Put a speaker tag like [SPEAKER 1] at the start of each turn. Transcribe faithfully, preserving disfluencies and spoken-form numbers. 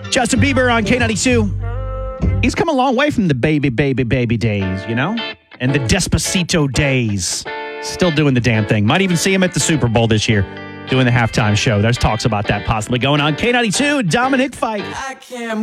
[SPEAKER 1] Justin Bieber on K ninety-two. He's come a long way from the baby, baby, baby days, you know? And the Despacito days. Still doing the damn thing. Might even see him at the Super Bowl this year doing the halftime show. There's talks about that possibly going on. K ninety-two, Dominic Fike. I can't